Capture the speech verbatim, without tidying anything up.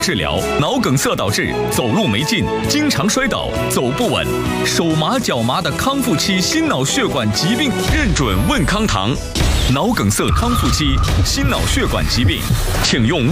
治疗脑梗塞导致走路没劲、经常摔倒、走不稳、手麻脚麻的康复期心脑血管疾病，认准问康堂。脑梗塞康复期心脑血管疾病，请用